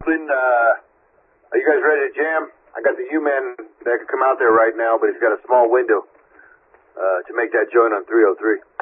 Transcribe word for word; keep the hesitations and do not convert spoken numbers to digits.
Lynn, uh, are you guys ready to jam? I got the U-Man that can come out there right now, but he's got a small window uh, to make that joint on three oh three.